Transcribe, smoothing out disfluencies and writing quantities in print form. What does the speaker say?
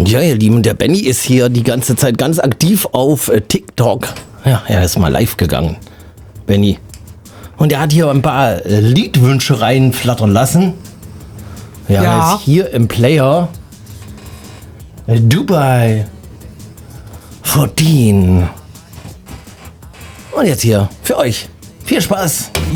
Ja, ihr Lieben, der Benny ist hier die ganze Zeit ganz aktiv auf TikTok. Ja, er ist mal live gegangen. Benny. Und er hat hier ein paar Liedwünsche reinflattern lassen. Ja, er ist hier im Player. Dubai 14. Und jetzt hier für euch. Viel Spaß.